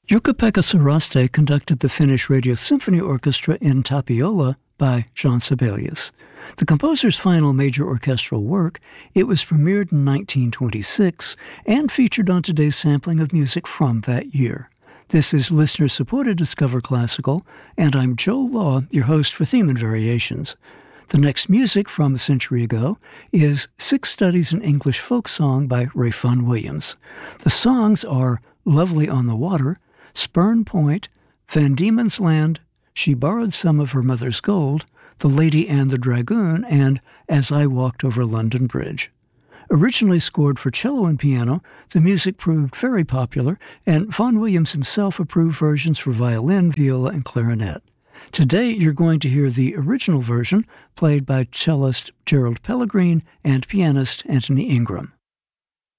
Jukka-Pekka Saraste conducted the Finnish Radio Symphony Orchestra in Tapiola by Jean Sibelius. The composer's final major orchestral work, it was premiered in 1926 and featured on today's sampling of music from that year. This is listener-supported Discover Classical, and I'm Joe Law, your host for Theme and Variations. The next music from a century ago is Six Studies in English Folk Song by Ralph Vaughan Williams. The songs are Lovely on the Water, Spurn Point, Van Diemen's Land, She Borrowed Some of Her Mother's Gold, The Lady and the Dragoon, and As I Walked Over London Bridge. Originally scored for cello and piano, the music proved very popular, and Vaughan Williams himself approved versions for violin, viola, and clarinet. Today, you're going to hear the original version, played by cellist Gerald Pellegrin and pianist Anthony Ingram.